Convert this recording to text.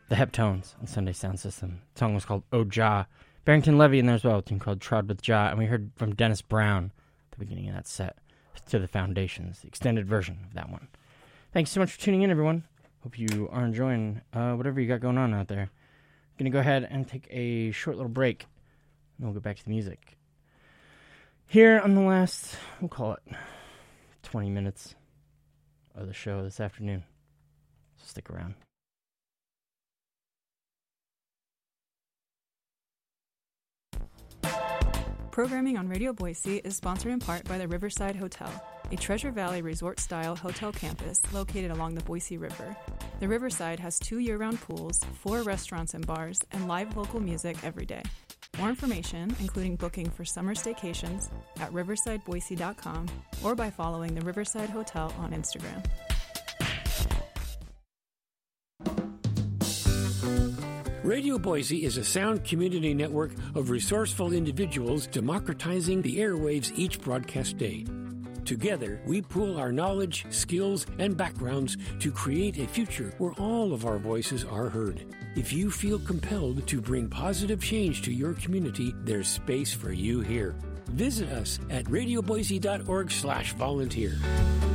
The Heptones on Sunday Sound System. The song was called Oh Jah. Barrington Levy in there as well, a tune called Trod with Jah. And we heard from Dennis Brown at the beginning of that set, To the Foundations, the extended version of that one. Thanks so much for tuning in, everyone. Hope you are enjoying whatever you got going on out there. I'm going to go ahead and take a short little break, and we'll go back to the music. Here on the last, we'll call it 20 minutes of the show this afternoon. So stick around. Programming on Radio Boise is sponsored in part by the Riverside Hotel, a Treasure Valley resort-style hotel campus located along the Boise River. The Riverside has 2 year-round pools, 4 restaurants and bars, and live local music every day. More information, including booking for summer staycations, at riversideboise.com or by following the Riverside Hotel on Instagram. Radio Boise is a sound community network of resourceful individuals democratizing the airwaves each broadcast day. Together, we pool our knowledge, skills, and backgrounds to create a future where all of our voices are heard. If you feel compelled to bring positive change to your community, there's space for you here. Visit us at radioboise.org/volunteer.